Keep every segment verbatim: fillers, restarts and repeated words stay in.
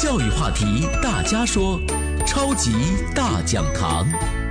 教育话题大家说，超级大讲堂。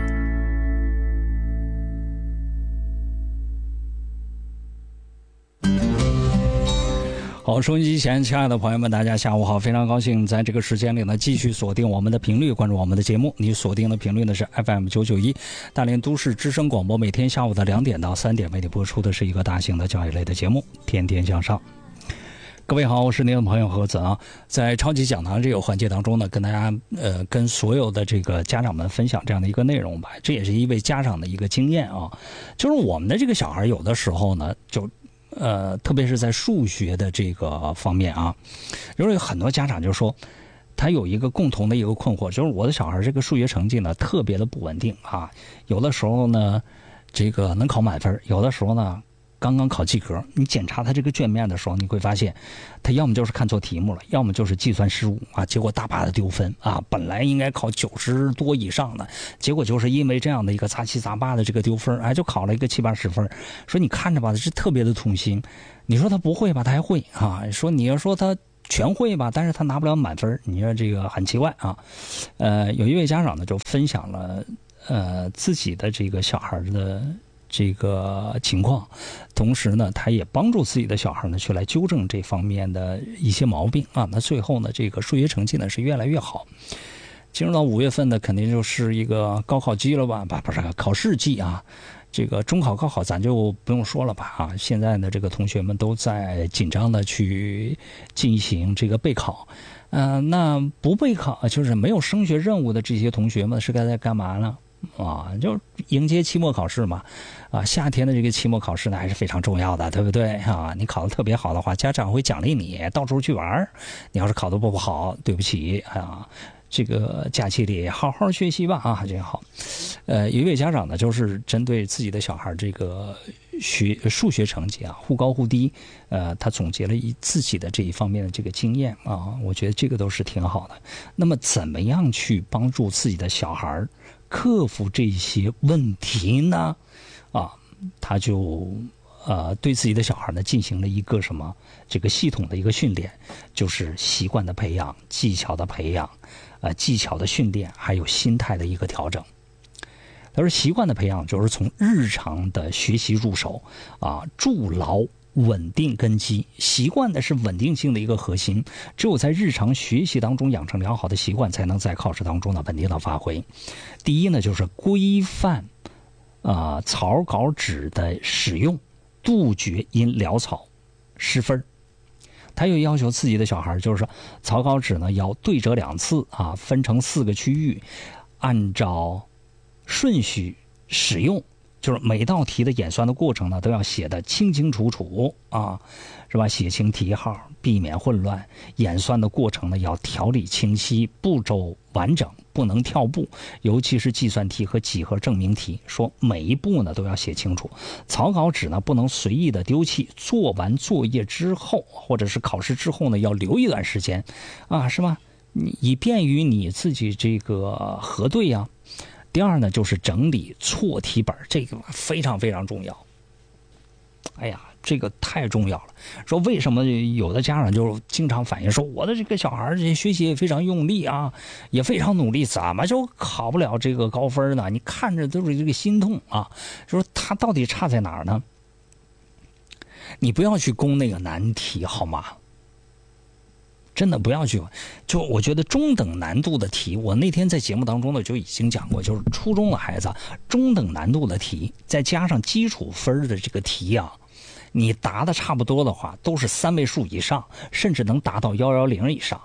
好，收音机前亲爱的朋友们，大家下午好，非常高兴在这个时间里呢继续锁定我们的频率，关注我们的节目。你锁定的频率呢是 F M 九九一大连都市之声广播，每天下午的两点到三点为你播出的是一个大型的教育类的节目《天天向上》。各位好，我是您的朋友何子啊。在超级讲堂这个环节当中呢，跟大家呃跟所有的这个家长们分享这样的一个内容吧。这也是一位家长的一个经验啊，就是我们的这个小孩有的时候呢就。呃，特别是在数学的这个方面啊，因为有很多家长就说，他有一个共同的一个困惑，就是我的小孩这个数学成绩呢特别的不稳定啊，有的时候呢，这个能考满分，有的时候呢刚刚考及格。你检查他这个卷面的时候，你会发现，他要么就是看错题目了，要么就是计算失误啊，结果大把的丢分啊。本来应该考九十多以上的，结果就是因为这样的一个杂七杂八的这个丢分，哎，就考了一个七八十分。说你看着吧，是特别的痛心。你说他不会吧，他还会啊。说你要说他全会吧，但是他拿不了满分，你说这个很奇怪啊。呃，有一位家长呢就分享了呃自己的这个小孩的这个情况，同时呢，他也帮助自己的小孩呢去来纠正这方面的一些毛病啊。那最后呢，这个数学成绩呢是越来越好。进入到五月份呢，肯定就是一个高考季了吧？不不是考试季啊。这个中考、高考咱就不用说了吧啊。现在呢，这个同学们都在紧张的去进行这个备考。呃，那不备考就是没有升学任务的这些同学们是该在干嘛呢？啊，就迎接期末考试嘛，啊，夏天的这个期末考试呢还是非常重要的，对不对啊？你考得特别好的话，家长会奖励你到处去玩；你要是考得不好，对不起啊，这个假期里好好学习吧啊，真好。呃，有一位家长呢，就是针对自己的小孩这个学数学成绩啊忽高忽低，呃，他总结了一自己的这一方面的这个经验啊，我觉得这个都是挺好的。那么，怎么样去帮助自己的小孩克服这些问题呢？啊，他就呃对自己的小孩呢进行了一个什么这个系统的一个训练，就是习惯的培养、技巧的培养、呃技巧的训练，还有心态的一个调整。他说，习惯的培养就是从日常的学习入手啊，筑牢稳定根基。习惯的是稳定性的一个核心，只有在日常学习当中养成良好的习惯，才能在考试当中呢稳定的发挥。第一呢，就是规范啊、呃、草稿纸的使用，杜绝因潦草失分。他又要求自己的小孩，就是说草稿纸呢要对折两次啊，分成四个区域，按照顺序使用，就是每道题的演算的过程呢，都要写得清清楚楚啊，是吧？写清题号，避免混乱。演算的过程呢，要条理清晰，步骤完整，不能跳步。尤其是计算题和几何证明题，说每一步呢都要写清楚。草稿纸呢不能随意的丢弃，做完作业之后，或者是考试之后呢，要留一段时间，啊，是吧？以便于你自己这个核对呀、啊。第二呢，就是整理错题本，这个非常非常重要。哎呀，这个太重要了。说为什么有的家长就经常反映说，我的这个小孩这学习也非常用力啊，也非常努力，怎么就考不了这个高分呢？你看着都是这个心痛啊。说他到底差在哪儿呢？你不要去攻那个难题好吗？真的不要去，就我觉得中等难度的题，我那天在节目当中呢就已经讲过，就是初中的孩子中等难度的题，再加上基础分的这个题啊，你答的差不多的话，都是三位数以上，甚至能达到幺幺零以上，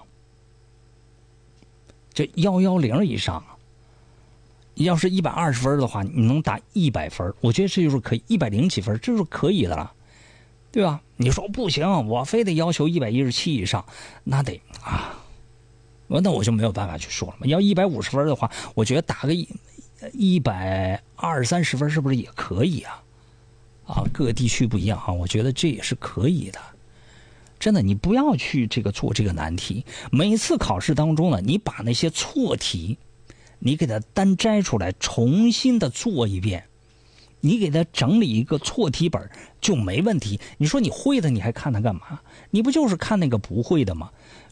就幺幺零以上。要是一百二十分的话，你能打一百分，我觉得这就是可以，一百零几分这就是可以的了。对吧？你说不行，我非得要求一百一十七以上，那得啊，那我就没有办法去说了嘛。要一百五十分的话，我觉得打个一百二三十分是不是也可以啊？啊，各个地区不一样哈、啊，我觉得这也是可以的。真的，你不要去这个做这个难题。每次考试当中呢，你把那些错题，你给它单摘出来，重新的做一遍。你给他整理一个错题本就没问题。你说你会的，你还看他干嘛？你不就是看那个不会的吗？说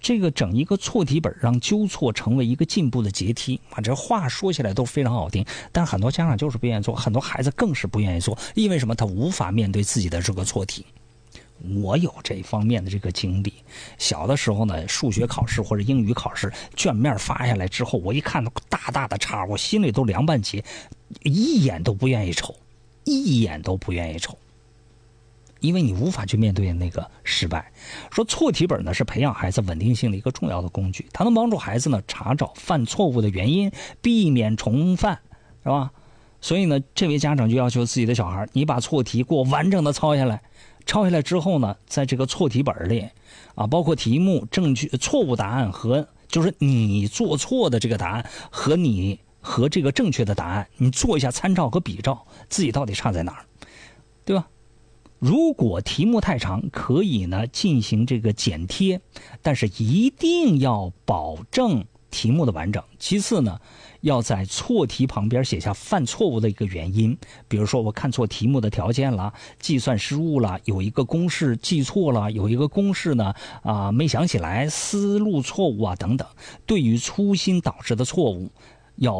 这个整一个错题本让纠错成为一个进步的阶梯啊，这话说起来都非常好听，但很多家长就是不愿意做，很多孩子更是不愿意做，因为什么？他无法面对自己的这个错题。我有这方面的这个经历，小的时候呢，数学考试或者英语考试卷面发下来之后，我一看到大大的叉，我心里都凉半截，一眼都不愿意瞅，一眼都不愿意瞅。因为你无法去面对那个失败。说错题本呢是培养孩子稳定性的一个重要的工具，它能帮助孩子呢查找犯错误的原因，避免重犯，是吧？所以呢，这位家长就要求自己的小孩，你把错题给我完整的抄下来，抄下来之后呢，在这个错题本里啊，包括题目正确错误答案和就是你做错的这个答案和你和这个正确的答案，你做一下参照和比照，自己到底差在哪儿，对吧？如果题目太长，可以呢进行这个剪贴，但是一定要保证题目的完整。其次呢，要在错题旁边写下犯错误的一个原因，比如说我看错题目的条件了，计算失误了，有一个公式记错了，有一个公式呢啊、呃、没想起来，思路错误啊等等。对于粗心导致的错误